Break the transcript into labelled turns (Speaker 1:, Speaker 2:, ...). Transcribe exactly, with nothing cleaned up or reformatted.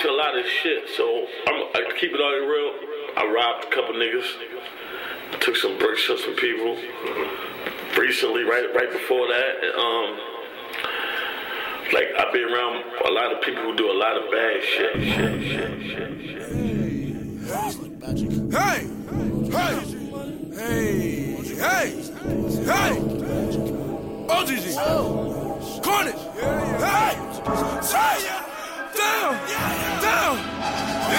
Speaker 1: into a lot of shit, so I'm, I keep it all real. I robbed a couple niggas, took some bricks from some people. Recently, right, right before that, um, like I've been around a lot of people who do a lot of bad shit, shit, shit, shit, shit.
Speaker 2: Hey, hey, hey, hey, hey, O G G, Carnage, hey, hey, down, down.